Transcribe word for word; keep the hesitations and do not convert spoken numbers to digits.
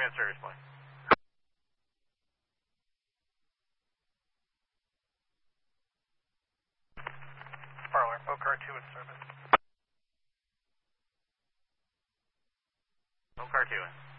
minute service point. Parlor, Bocar two in service. Bocar two in.